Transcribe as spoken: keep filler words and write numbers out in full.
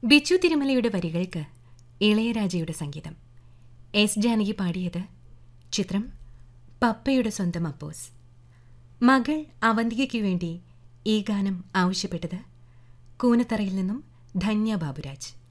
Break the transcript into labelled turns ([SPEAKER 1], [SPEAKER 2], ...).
[SPEAKER 1] ബിച്ചു തിരുമലയുടെ വരികൾക്ക് ഇളയരാജയുടെ സംഗീതം. എസ് ജാനകി പാടിയത്. ചിത്രം പപ്പയുടെ സ്വന്തം അപ്പോസ്. മകൾ അവന്തികയ്ക്കു വേണ്ടി ഈ ഗാനം ആവശ്യപ്പെട്ടത് കൂനത്തറയിൽ നിന്നും ധന്യ ബാബുരാജ്.